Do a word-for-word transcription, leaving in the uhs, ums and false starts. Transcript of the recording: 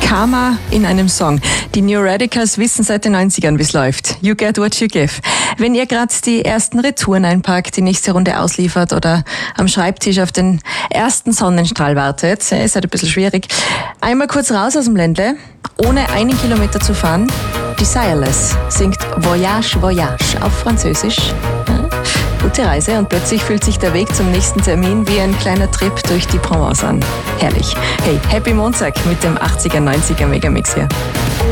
Karma in einem Song. Die New Radicals wissen seit den neunzigern, wie es läuft. You get what you give. Wenn ihr gerade die ersten Retouren einpackt, die nächste Runde ausliefert oder am Schreibtisch auf den ersten Sonnenstrahl wartet, ist halt ein bisschen schwierig. Einmal kurz raus aus dem Ländle, ohne einen Kilometer zu fahren. Desireless singt Voyage, Voyage auf Französisch. Ja, gute Reise und plötzlich fühlt sich der Weg zum nächsten Termin wie ein kleiner Trip durch die Provence an. Herrlich. Hey, Happy Montag mit dem achtziger, neunziger Megamix hier.